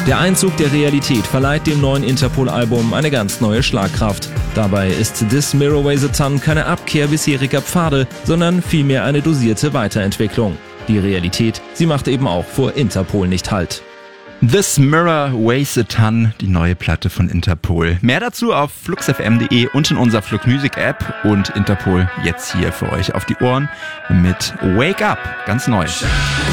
Der Einzug der Realität verleiht dem neuen Interpol-Album eine ganz neue Schlagkraft. Dabei ist This Mirror Weighs a Ton keine Abkehr bisheriger Pfade, sondern vielmehr eine dosierte Weiterentwicklung. Die Realität, sie macht eben auch vor Interpol nicht Halt. This Mirror Weighs a Ton, die neue Platte von Interpol. Mehr dazu auf fluxfm.de und in unserer Flux Music App. Und Interpol jetzt hier für euch auf die Ohren mit Wake Up, ganz neu.